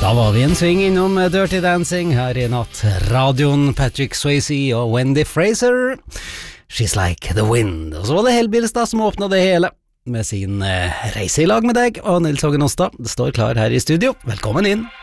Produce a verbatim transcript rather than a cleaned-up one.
Da var vi en sving innom Dirty Dancing her i natt. Radioen, Patrick Swayze og Wendy Fraser. She's like the wind. Og så var det Hellbilstad som åpnet det hele med sin eh, reise i lag med deg. Og Nils Hågen Ostad står klar her i studio. Velkommen inn.